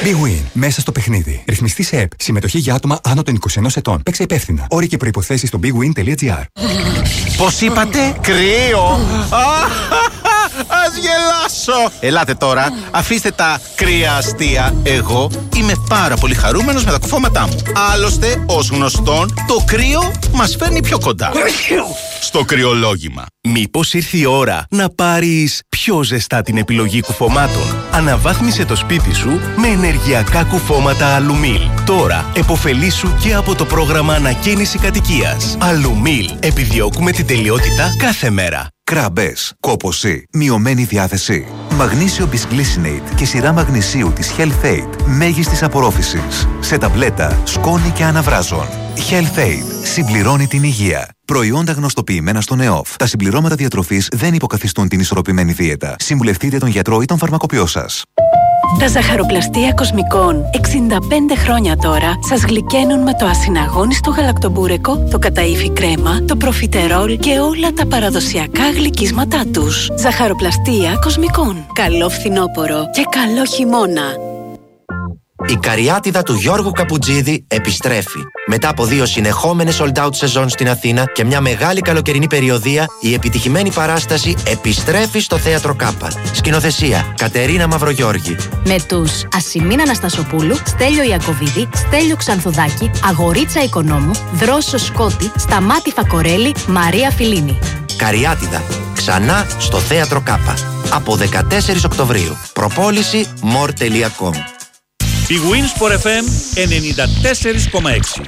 Big Win. Μέσα στο παιχνίδι. Ρυθμιστή σε ΕΠ. Συμμετοχή για άτομα άνω των 21 ετών. Παίξε υπεύθυνα. Όροι και προϋποθέσεις στο bigwin.gr. Πώς είπατε? Κρύο! Ας γελάσω! Ελάτε τώρα, αφήστε τα κρύα αστεία. Εγώ είμαι πάρα πολύ χαρούμενος με τα κουφώματά μου. Άλλωστε, ως γνωστόν, το κρύο μας φέρνει πιο κοντά. Στο κρυολόγημα. Μήπως ήρθε η ώρα να πάρεις πιο ζεστά την επιλογή κουφωμάτων? Αναβάθμισε το σπίτι σου με ενεργειακά κουφώματα Αλουμίλ. Τώρα επωφελήσου και από το πρόγραμμα ανακαίνιση κατοικίας. Αλουμίλ. Επιδιώκουμε την τελειότητα κάθε μέρα. Κράμπες, κόπωση, μειωμένη διάθεση. Μαγνήσιο Bisglycinate και σειρά μαγνησίου της Health Aid μέγιστης απορρόφησης. Σε ταμπλέτα, σκόνη και αναβράζων. Health Aid συμπληρώνει την υγεία. Προϊόντα γνωστοποιημένα στον ΕΟΦ. Τα συμπληρώματα διατροφής δεν υποκαθιστούν την ισορροπημένη δίαιτα. Συμβουλευτείτε τον γιατρό ή τον φαρμακοποιό σας. Τα ζαχαροπλαστεία Κοσμικών 65 χρόνια τώρα σας γλυκαίνουν με το ασυναγώνιστο γαλακτομπούρεκο, το καταΐφι κρέμα, το προφιτερόλ και όλα τα παραδοσιακά γλυκίσματά τους. Ζαχαροπλαστεία Κοσμικών. Καλό φθινόπωρο και καλό χειμώνα. Η Καριάτιδα του Γιώργου Καπουτζίδη επιστρέφει. Μετά από 2 συνεχόμενες sold out σεζόν στην Αθήνα και μια μεγάλη καλοκαιρινή περιοδεία, η επιτυχημένη παράσταση επιστρέφει στο Θέατρο Κάπα. Σκηνοθεσία Κατερίνα Μαυρογιώργη. Με τους Ασημίνα Αναστασοπούλου, Στέλιο Ιακωβίδη, Στέλιο Ξανθουδάκη, Αγορίτσα Οικονόμου, Δρόσο Σκότη, Σταμάτη Φακορέλη, Μαρία Φιλίνη. Καριάτιδα. Ξανά στο Θέατρο Κάπα. Από 14 Οκτωβρίου. Προπόληση more.com. Η Winsport FM 94,6.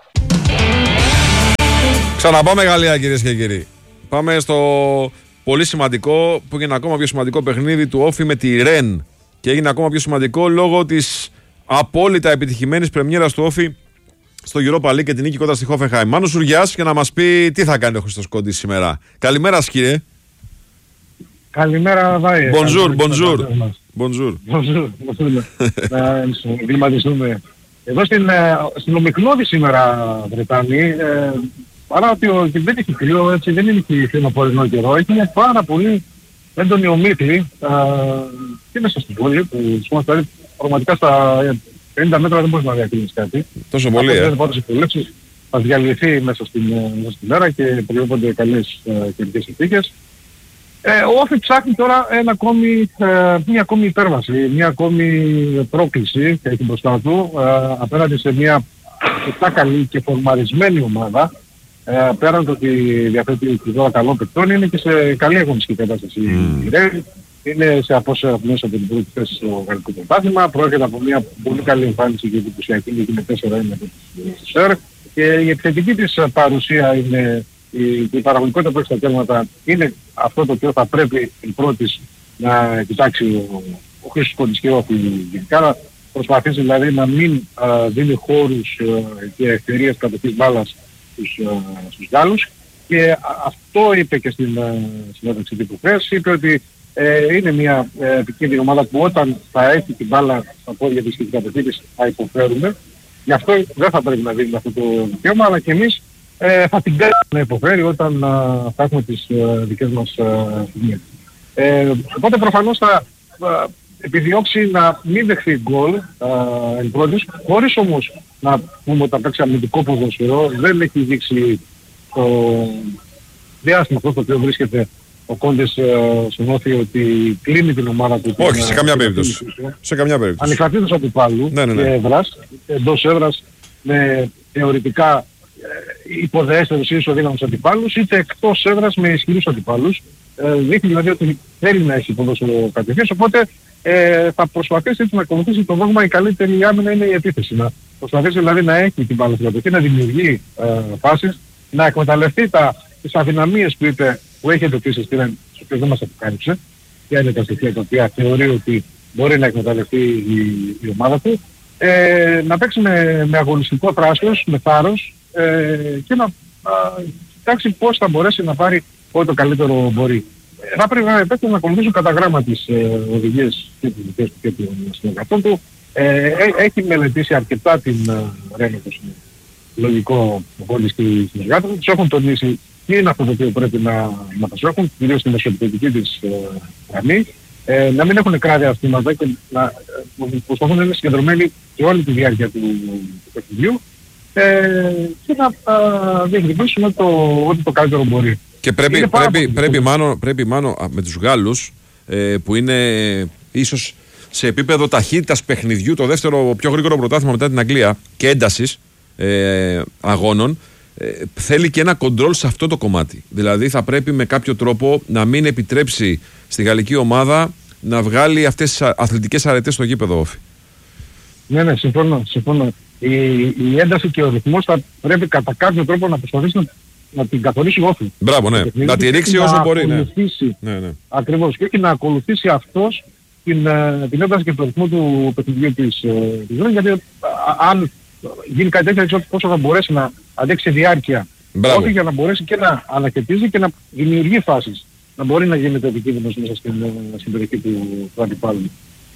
Ξαναπάμε Γαλλία, κυρίες και κύριοι. Πάμε στο πολύ σημαντικό, που έγινε ακόμα πιο σημαντικό παιχνίδι του Όφη με τη Ρεν. Και έγινε ακόμα πιο σημαντικό λόγω της απόλυτα επιτυχημένης πρεμιέρας του Όφη στο Europa League και την νίκη κοντά στη Hoffenheim. Μάνος Σουριάς για να μας πει τι θα κάνει ο Χρήστος Κόντης σήμερα. Καλημέρα, κύριε. Καλημέρα, Βάιε. Bonjour. Να βηματιστούμε. Εδώ στην Ομιχλώδη σήμερα, Βρετάνοι, παρά ότι δεν έχει κρύο, έτσι, δεν είναι και φθινοπορεινό καιρό, έχει μια πάρα πολύ έντονη ομίχλη και μέσα στην πόλη, που πραγματικά στα 50 μέτρα δεν μπορεί να διακρίνεις κάτι. Τόσο πολύ, θα διαλυθεί μέσα στην μέρα και προβλέπονται καλές καιρικές συνθήκες. Ο Όφη ψάχνει τώρα μια ακόμη υπέρβαση, μια ακόμη πρόκληση και έχει μπροστά του απέναντι σε μια αρκετά καλή και φορμαρισμένη ομάδα. Πέραν το ότι διαθέτει τώρα καλών παικτών, είναι και σε καλή αγωνιστική κατάσταση η Ρεν. Είναι σε απόσταση μέσα από την πρώτη θέση στο γαλλικό πρωτάθλημα. Πρόκειται από μια πολύ καλή εμφάνιση και εντυπωσιακή, γιατί είναι 4-1 στο ΣΕΡ. Και η επιθετική της παρουσία είναι, η παραγωγικότητα που έχει στα τέρματα είναι αυτό το οποίο θα πρέπει η πρώτης να κοιτάξει ο Χρήστος Κόντης και ο γενικά, να προσπαθήσει δηλαδή να μην δίνει χώρους και ευκαιρίες κατοχής μπάλας στους Γάλλους. Και αυτό είπε και στην συνέντευξη τύπου χθες, είπε ότι είναι μια επικίνδυνη ομάδα που όταν θα έχει την μπάλα στα πόδια της και την κατοχή της θα υποφέρουμε. Γι' αυτό δεν θα πρέπει να δίνουμε αυτό το δικαίωμα, αλλά και εμείς θα την κάνουμε να υποφέρει όταν θα έχουμε τις δικές μας στιγμές. Οπότε προφανώς θα επιδιώξει να μην δεχθεί γκολ εν πρώτης, χωρίς όμως να πούμε ότι θα παίξει αμυντικό ποδόσφαιρο. Δεν έχει δείξει το διάστημα αυτό το οποίο βρίσκεται ο Κόντης στον Όφη, ότι κλείνει την ομάδα του. Όχι, σε καμιά περίπτωση. Σε καμιά περίπτωση. Ανεξαρτήτως αντιπάλου και έδρας, εντός έδρας με θεωρητικά υποδεέστερους ή ισοδύναμους αντιπάλους, είτε εκτός έδρας με ισχυρούς αντιπάλους. Δείχνει δηλαδή ότι θέλει να έχει ποδόσφαιρο κατευθείαν, οπότε θα προσπαθήσει έτσι να ακολουθήσει το δόγμα η καλύτερη άμυνα είναι η επίθεση. Να προσπαθήσει δηλαδή να έχει την μπάλα στην κατοχή, να δημιουργεί φάσεις, να εκμεταλλευτεί τις αδυναμίες που είπε, που έχει εντοπίσει στις οποίες δεν μας αποκάλυψε, ποια είναι τα στοιχεία τα οποία θεωρεί ότι μπορεί να εκμεταλλευτεί η ομάδα του, να παίξει με αγωνιστικό θράσος, με θάρρος και να κοιτάξει πώς θα μπορέσει να πάρει ό,τι το καλύτερο μπορεί. Θα πρέπει να ακολουθήσουν κατά γράμμα τις οδηγίες και τις δικές του και των συνεργατών του. Έχει μελετήσει αρκετά την Ρεν, όπως είναι λογικό ο Κόντης και οι συνεργάτες του. Τους έχουν τονίσει τι είναι αυτό το οποίο πρέπει να προσέχουν, κυρίως στην μεσοεπιθετική της γραμμή. να μην έχουν κράδια αστήματα και να προσπαθούν να είναι συγκεντρωμένοι και όλη τη διάρκεια του παιχνιδιού και να διεκδικήσουν ό,τι το καλύτερο μπορεί. Και πρέπει μάλλον με τους Γάλλους που είναι ίσως σε επίπεδο ταχύτητας παιχνιδιού το δεύτερο πιο γρήγορο πρωτάθλημα μετά την Αγγλία και έντασης αγώνων, θέλει και ένα κοντρόλ σε αυτό το κομμάτι. Δηλαδή θα πρέπει με κάποιο τρόπο να μην επιτρέψει στη γαλλική ομάδα να βγάλει αυτές τις αθλητικές αρετές στο γήπεδο, Όφη. Ναι, συμφωνώ. Η ένταση και ο ρυθμός θα πρέπει κατά κάποιο τρόπο να προσπαθήσει να την καθορίσει Όφη. Μπράβο, ναι. Να τη ρίξει όσο μπορεί. Ναι. Ακριβώς. Και όχι να ακολουθήσει αυτός την ένταση και το ρυθμό του παιχνιδιού της ζώνης, γιατί αν γίνει κάτι τέτοιο, δεν ξέρω πόσο θα μπορέσει να αντέξει διάρκεια. Όχι για να μπορέσει και να ανακαιτίζει και να δημιουργεί φάσεις. Να μπορεί να γίνεται επικίνδυνος μέσα στην περιοχή του αντιπάλου.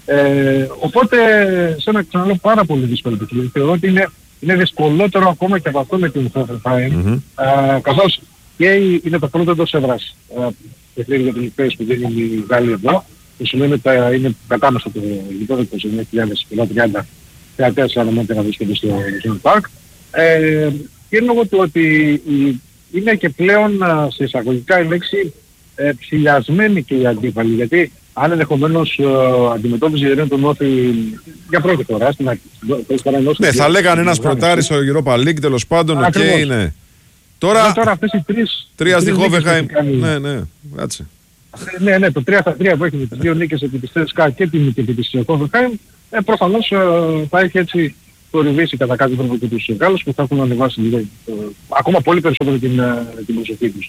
Οπότε σε ένα ξαναλέω πάρα πολύ δύσκολο παιχνίδι. Θεωρώ ότι είναι δυσκολότερο ακόμα και από αυτό με την Hoffenheim, καθώς και είναι το πρώτο εντός έδρας παιχνίδι για την Ιππέης που δεν είναι η Γάλλη εδώ, που σημαίνει ότι είναι κατάμεσα το γήπεδο 29.030 θεατές αναμένεται να βρίσκονται στο Ζων Park. Και λόγω του ότι είναι και πλέον σε εισαγωγικά η λέξη ψηλιασμένοι και οι αντίπαλοι, γιατί αν ενδεχομένως αντιμετώπιζε η τον Όφη για πρώτη φορά στην αρχή. Ναι, θα λέγανε ένας πρωτάρης στο Europa League τέλος πάντων, είναι. Τώρα αυτές οι τρεις στη Hoffenheim. Ναι, κάτσε. Ναι, το 3-3 που έχει με τις δύο νίκες επί της ΤΣΚΑ και την νίκη επί της Hoffenheim, προφανώς θα έχει έτσι θορυβήσει κατά κάποιο τρόπο και τους Γάλλους που θα έχουν ανεβάσει λίγο, ακόμα πολύ περισσότερο την προσοχή τους.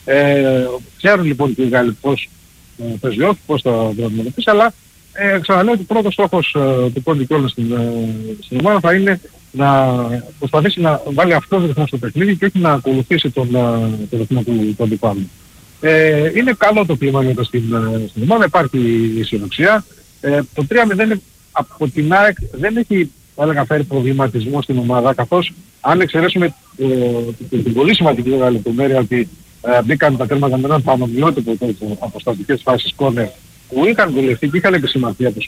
Ξέρουν λοιπόν και οι Γάλλοι πώς παίζει Όφη, πώς θα αντιμετωπίσει, αλλά ξαναλέω ότι πρώτος στόχος του πρώτου κιόλας στην ομάδα θα είναι να προσπαθήσει να βάλει αυτό το ρυθμό στο παιχνίδι και όχι να ακολουθήσει τον ρυθμό του αντιπάλου. Είναι καλό το κλίμα για στην ομάδα, υπάρχει η αισιοδοξία. Το 3-0 από την ΑΕΚ δεν έχει φέρει προβληματισμό στην ομάδα, καθώς αν εξαιρέσουμε την πολύ σημαντική λεπτομέρεια ότι μπήκαν τα τέρματα με έναν πανομοιότυπο από στατικές φάσεις κόρνερ που είχαν δουλευτεί και είχαν επισημανθεί από τους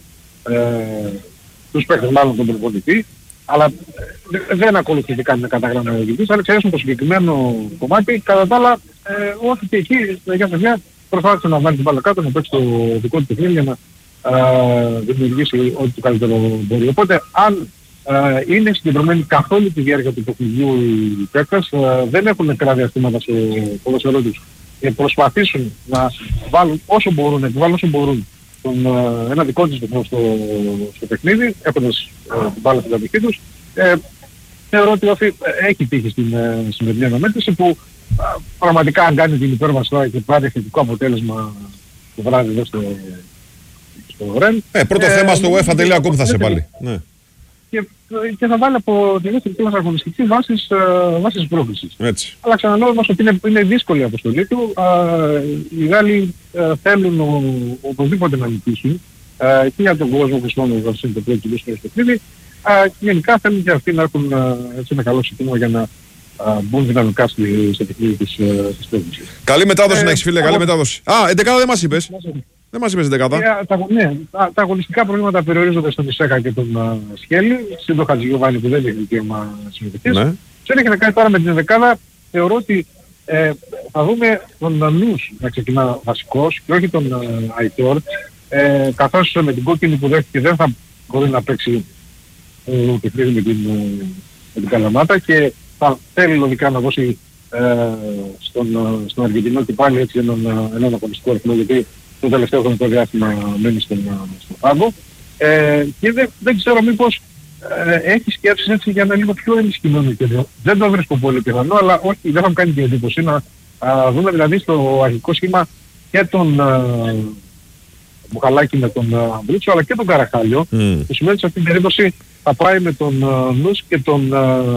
παίκτες μάλλον τον προπονητή, αλλά δεν ακολουθήθηκαν με καταγραμμή αγωγητής. Αν εξαιρέσουμε το συγκεκριμένο κομμάτι, κατά τα άλλα, όχι και εκεί, για παιδιά, προσπάθησε να βάλει την μπάλα κάτω, να παίξει το δικό του παιχνίδι για να δημιουργήσει ό,τι το καλύτερο μπορεί. Οπότε, αν είναι συγκεντρωμένοι καθ' όλη τη διάρκεια του παιχνιδιού οι παίκτες, δεν έχουν κράδια αστήματα στο ποδοσφαιρό τους και προσπαθήσουν να βάλουν όσο μπορούν, ένα δικό τους ρυθμό στο παιχνίδι, έχοντας την μπάλα στην κατοχή τους. Θεωρώ ότι έχει τύχει στην σημερινή αναμέτρηση που πραγματικά αν κάνει την υπέρβαση τώρα και πάρει θετικό αποτέλεσμα το βράδυ εδώ στο Ρεν. Πρώτο θέμα στο UEFA.com θα σε βάλει. Ναι. Και θα βάλει από τη δεύτερη κλάση αγωνιστική βάσης πρόκλησης. Αλλά ξαναλέω όμως ότι είναι δύσκολη η αποστολή του. Οι Γάλλοι θέλουν οπωσδήποτε να νικήσουν και για τον κόσμο που είναι το πρώτο του στο παιχνίδι. Γενικά θέλουν και αυτοί να έχουν ένα καλό σύστημα για να μπουν δυναμικά στο παιχνίδι της πρόκλησης. Καλή μετάδοση να έχεις φίλε, καλή μετάδοση. 11 δεν μας είπες. Δεν μας είπες 11. Ναι, τα αγωνιστικά προβλήματα περιορίζονται στον Ισέκα και τον Σχέλη, στην το Χατζηγιοβάνη που δεν έχει δικαίωμα συμμετοχής. Και αν έχει να κάνει τώρα με την 11, θεωρώ ότι θα δούμε τον Νους να ξεκινά βασικός και όχι τον Αϊτόρ, καθώς με την κόκκινη που δέχτηκε δεν θα μπορεί να παίξει το παιχνίδι με την Καλαμάτα και θα θέλει λογικά να δώσει στον Αργεντινό και πάλι έτσι έναν αγωνιστικό αριθμό, γιατί το τελευταίο χρονικό διάστημα μένει στον πάγκο. Και δεν ξέρω μήπως έχει σκέψεις έτσι για ένα λίγο πιο ενισχυμένο κέντρο. Δεν το βρίσκω πολύ πιθανό, αλλά όχι, δεν θα μου κάνει την εντύπωση να δούμε δηλαδή στο αρχικό σχήμα και τον Μπουχαλάκη με τον Μπρίτσο, αλλά και τον Καραχάλιο. Που σημαίνει ότι σε αυτήν την περίπτωση θα πάει με τον Νους και τον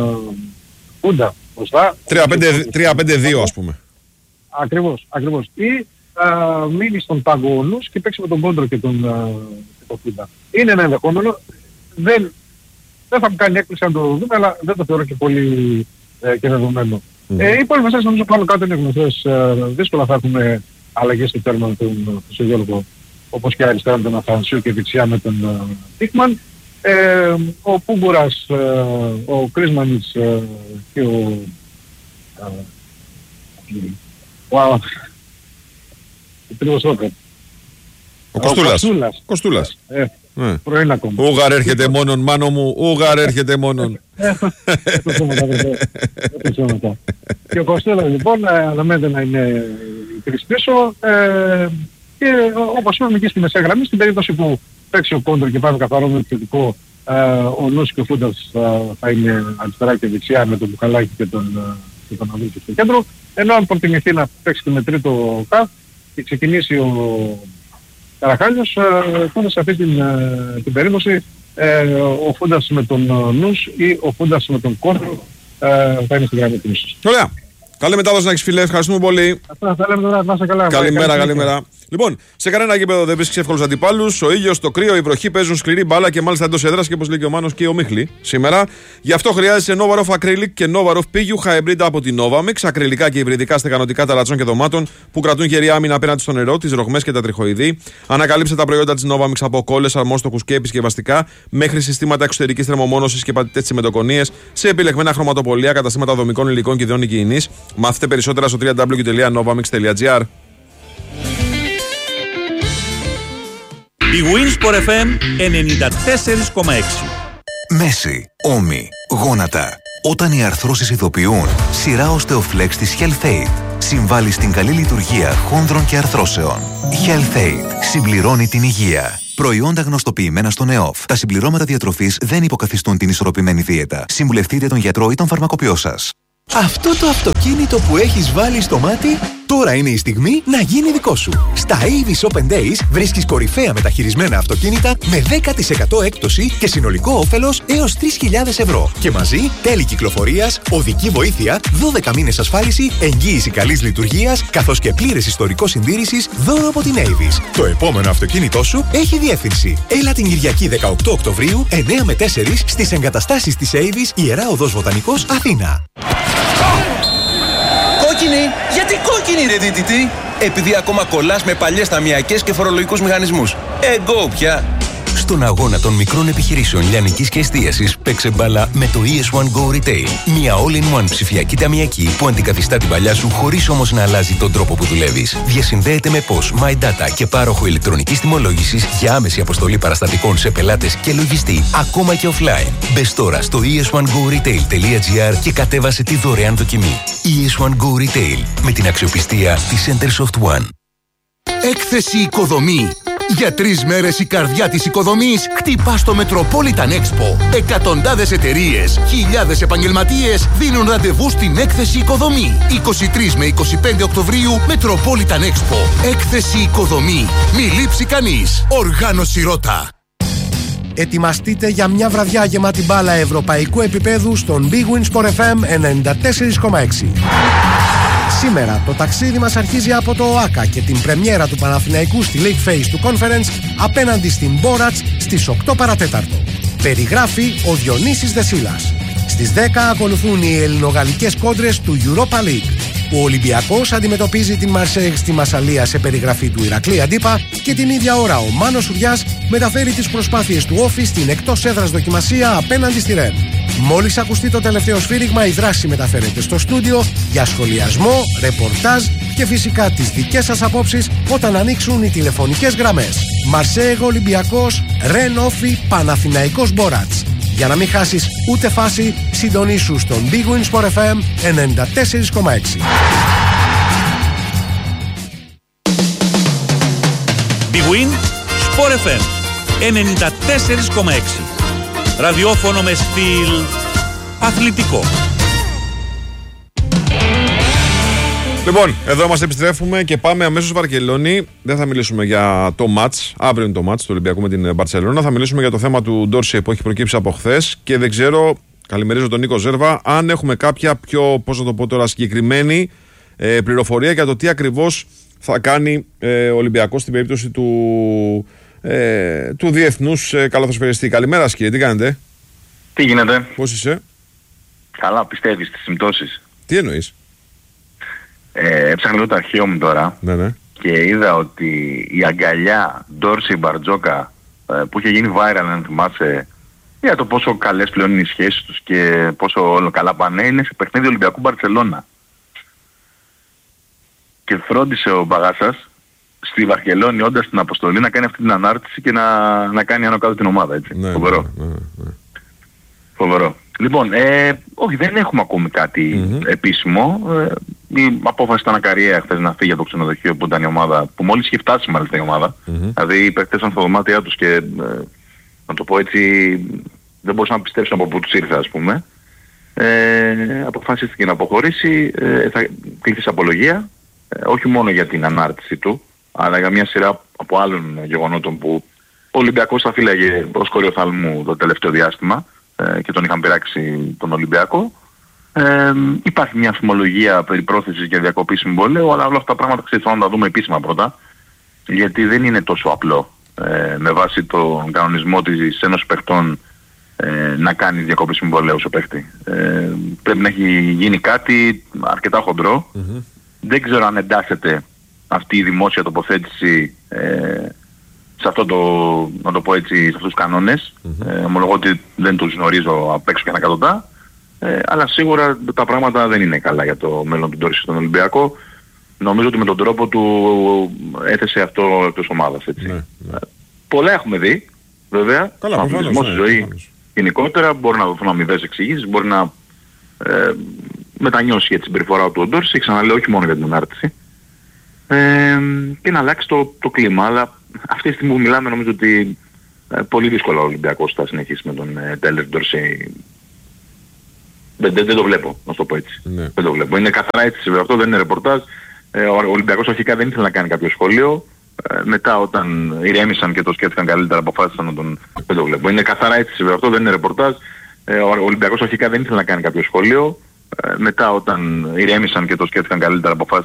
Κούντα μπροστά. 3-5-2 ας πούμε. Ακριβώς. Ή μείνει στον πάγκο ο Νους και παίξει με τον Κόντρο και τον Κούντα. Είναι ένα ενδεχόμενο. Δεν θα μου κάνει έκπληξη αν το δούμε, αλλά δεν το θεωρώ και πολύ και δεδομένο. Οι υπόλοιπες νομίζω πάνω κάτω είναι γνωστές. Δύσκολα θα έχουμε αλλαγές στο τέρμα του Γιώργου όπως και αριστερά με τον Αθανασίου και δεξιά με τον Τίκμαν. Ο Πούγκουρας, ο Κρίσμανης και ο Κοστούλας. Πρωί ακόμα. Ούγαρ έρχεται μόνον, μάνο μου, Ούγαρ έρχεται μόνον. Και ο Κοστούλας λοιπόν αναμένεται να είναι τρεις πίσω και όπως είπαμε και στη μεσαία γραμμή, στην περίπτωση που παίξει ο Κόντρο και πάμε καθαρό με επιθετικό, ο Νούς και ο Φούντας θα είναι αριστερά και δεξιά με τον Μπουχαλάκη και τον Αβίλη στο κέντρο, ενώ αν προτιμηθεί να παίξει και με τρίτο ΚΑΒ και ξεκινήσει ο Καραχάλιος, τότε σε αυτή την περίπτωση ο Φούντας με τον Νους ή ο Φούντας με τον Κόντρο θα είναι στη γραμμή του ίσως. Ωραία. Καλή μετάδοση να έχεις φίλε, ευχαριστούμε πολύ. Αυτά θα λέμε τώρα, να είσαι καλά. Καλημέρα. Λοιπόν, σε κανένα γήπεδο δεν βρίσκεις εύκολους αντιπάλους. Ο ήλιος, το κρύο, η βροχή παίζουν σκληρή μπάλα και μάλιστα εντός έδρας και όπως λέει και ο Μάνος και ο Μίχλη σήμερα. Γι' αυτό χρειάζεσαι Novaroff Acrylic και Novaroff PU Hybrid από την Novamix. Ακριλικά και υβριδικά στεγανοτικά ταρατσών και δωμάτων που κρατούν γερή άμυνα απέναντι στο νερό, τις ρογμές και τα τριχοειδή. Ανακαλύψτε τα προϊόντα της Novamix από κόλλες, αρμόστοχους και επισκευαστικά μέχρι συστήματα εξωτερικής θερμομόνωσης και πατητές τσιμεντοκονίες σε επιλεγμένα χρωματοπολία, καταστήματα δομικών υλικών και ιδεών υγιεινής. Μάθετε περισσότερα στο www.novamix.gr. Η Winsport FM 94,6. Μέση, ώμοι, γόνατα. Όταν οι αρθρώσεις ειδοποιούν, σειρά Osteoflex της HealthAid συμβάλλει στην καλή λειτουργία χόνδρων και αρθρώσεων. HealthAid συμπληρώνει την υγεία. Προϊόντα γνωστοποιημένα στον ΕΟΦ. Τα συμπληρώματα διατροφής δεν υποκαθιστούν την ισορροπημένη δίαιτα. Συμβουλευτείτε τον γιατρό ή τον φαρμακοποιό σας. Αυτό το αυτοκίνητο που έχεις βάλει στο μάτι, τώρα είναι η στιγμή να γίνει δικό σου. Στα Avis Open Days βρίσκεις κορυφαία μεταχειρισμένα αυτοκίνητα με 10% έκπτωση και συνολικό όφελος έως 3.000 ευρώ. Και μαζί τέλη κυκλοφορίας, οδική βοήθεια, 12 μήνες ασφάλιση, εγγύηση καλής λειτουργίας, καθώς και πλήρες ιστορικό συντήρησης δώρο από την Avis. Το επόμενο αυτοκίνητό σου έχει διεύθυνση. Έλα την Κυριακή 18 Οκτωβρίου, 9 με 4 στις εγκαταστάσεις της Avis, Ιερά Οδός Βοτανικός, Αθήνα. Κόκκινη! Γιατί κόκκινη ρε δίτητη? Επειδή ακόμα κολλάς με παλιές ταμιακές και φορολογικούς μηχανισμούς. Εγώ πια! Στον αγώνα των μικρών επιχειρήσεων λιανικής και εστίασης παίξε μπάλα με το ES1 Go Retail. Μια all-in-one ψηφιακή ταμιακή που αντικαθιστά την παλιά σου χωρίς όμως να αλλάζει τον τρόπο που δουλεύεις. Διασυνδέεται με POS, My Data και πάροχο ηλεκτρονικής τιμολόγησης για άμεση αποστολή παραστατικών σε πελάτες και λογιστή, ακόμα και offline. Μπες τώρα στο es1goretail.gr και κατέβασε τη δωρεάν δοκιμή. ES1 Go Retail με την αξιοπιστία της Centersoft One. Έκθεση Οικοδομή. Για 3 μέρες η καρδιά της οικοδομής χτυπά στο Metropolitan Expo. Εκατοντάδες εταιρείες, χιλιάδες επαγγελματίες δίνουν ραντεβού στην Έκθεση Οικοδομή. 23 με 25 Οκτωβρίου Metropolitan Expo. Έκθεση Οικοδομή. Μη λείψει κανείς. Οργάνωση Ρώτα. Ετοιμαστείτε για μια βραδιά γεμάτη μπάλα ευρωπαϊκού επίπεδου στον Big Win Sport FM 94,6. Σήμερα το ταξίδι μας αρχίζει από το ΟΑΚΑ και την πρεμιέρα του Παναθηναϊκού στη League Phase του Conference απέναντι στην Μπόρατς στις 8 παρατέταρτο. Περιγράφει ο Διονύσης Δεσίλας. Στις 10 ακολουθούν οι ελληνογαλλικές κόντρες του Europa League. Ο Ολυμπιακός αντιμετωπίζει την Μαρσέιγ στη Μασσαλία σε περιγραφή του Ηρακλή Αντίπα και την ίδια ώρα ο Μάνος Σουριάς μεταφέρει τις προσπάθειες του Όφη στην εκτός έδρας δοκιμασία απέναντι στη Ρεν. Μόλις ακουστεί το τελευταίο σφύριγμα, η δράση μεταφέρεται στο στούντιο για σχολιασμό, ρεπορτάζ και φυσικά τις δικές σας απόψεις όταν ανοίξουν οι τηλεφωνικές γραμμές. Μαρσέιγ Ολυμπιακός, Ρεν Όφη, Παναθηναϊκός Μπόρατς. Για να μην χάσεις ούτε φάση, συντονίσου στον Big Win Sport FM 94,6. Big Win Sport FM 94,6. Ραδιόφωνο με στυλ αθλητικό. Λοιπόν, εδώ μας επιστρέφουμε και πάμε αμέσως Βαρκελόνη. Δεν θα μιλήσουμε για το μάτς, αύριο είναι το μάτς του Ολυμπιακού με την Μπαρσελόνα. Θα μιλήσουμε για το θέμα του Ντόρσεϊ που έχει προκύψει από χθες και δεν ξέρω, καλημερίζω τον Νίκο Ζέρβα, αν έχουμε κάποια πιο, πώς να το πω τώρα, συγκεκριμένη πληροφορία για το τι ακριβώς θα κάνει ο Ολυμπιακός στην περίπτωση του διεθνούς καλαθοσφαιριστή. Καλημέρα σας κύριε, τι κάνετε? Τι γίνεται? Πώς είσαι? Καλά, πιστεύεις τις συμπτώσεις? Τι εννοείς? Έψαχνα λίγο το αρχείο μου τώρα. Ναι. και είδα ότι η αγκαλιά Ντόρση Μπαρτζόκα που είχε γίνει viral, αν θυμάσαι, για το πόσο καλές πλέον είναι οι σχέσεις τους και πόσο όλο καλά πάνε, είναι σε παιχνίδι Ολυμπιακού Μπαρτσελώνα. Και φρόντισε ο Μπαγάσας στη Βαρκελόνη, όντας στην αποστολή, να κάνει αυτή την ανάρτηση και να κάνει άνω κάτω την ομάδα, έτσι. Ναι, φοβερό. Ναι. Φοβερό. Λοιπόν, όχι, δεν έχουμε ακόμη κάτι επίσημο. Η απόφαση ήταν ακαριαία χθες να φύγει από το ξενοδοχείο που ήταν η ομάδα, που μόλις είχε φτάσει μάλιστα η ομάδα. Δηλαδή υπερκτέσαν στα δωμάτια τους και, να το πω έτσι, δεν μπορούσαν να πιστέψουν από πού τους ήρθε, ας πούμε. Αποφασίστηκε να αποχωρήσει, θα κληθεί σε απολογία, όχι μόνο για την ανάρτηση του, αλλά για μια σειρά από άλλων γεγονότων που ο Ολυμπιακός θα φύλαγε ως κοριοθάλμου το τελευταίο διάστημα και τον είχαν πειράξει τον Ολυμπιακό. Υπάρχει μια φημολογία περί πρόθεσης για διακοπή συμβολαίου, αλλά όλα αυτά τα πράγματα θέλω να τα δούμε επίσημα πρώτα, γιατί δεν είναι τόσο απλό με βάση τον κανονισμό της Ένωσης Παιχτών να κάνει διακοπή συμβολαίου σε παίχτη. Πρέπει να έχει γίνει κάτι αρκετά χοντρό. Δεν ξέρω αν εντάσσεται αυτή η δημόσια τοποθέτηση σε αυτό το, να το πω έτσι, σε αυτούς τους κανόνες. Ομολογώ ότι δεν τους γνωρίζω απ' έξω και ανακατοντά, αλλά σίγουρα τα πράγματα δεν είναι καλά για το μέλλον του Ντόρση στον Ολυμπιακό. Νομίζω ότι με τον τρόπο του έθεσε αυτό εκτός ομάδας, έτσι. Πολλά έχουμε δει, βέβαια, στον αθλητισμό, στη ζωή γενικότερα. Μπορεί να δοθούν αμοιβές εξηγήσεις, μπορεί να μετανιώσει για τη συμπεριφορά του ο Ντόρση, ξαναλέω, όχι μόνο για την ανάρτηση, και να αλλάξει το κλίμα. Αλλά αυτή τη στιγμή που μιλάμε, νομίζω ότι πολύ δύσκολα ο Ολυμπιακός θα συνεχίσει με τον Τέλερ Ντόρση. Δεν το βλέπω, να το πω έτσι. Δεν το βλέπω. Είναι καθαρά έτσι, βέβαια, αυτό δεν είναι ρεπορτάζ. Ο Ολυμπιακός αρχικά δεν ήθελε να κάνει κάποιο σχόλιο. Μετά όταν ηρέμησαν και το σκέφτηκαν καλύτερα, αποφάσισαν να τον... Δεν το βλέπω. Είναι καθαρά έτσι, βέβαια, αυτό δεν είναι ρεπορτάζ. Ο Ολυμπιακός αρχικά δεν ήθελε να κάνει κάποιο σχόλιο. Μετά όταν ηρέμησαν και το σκέφτηκαν καλύτερα, αποφάσισαν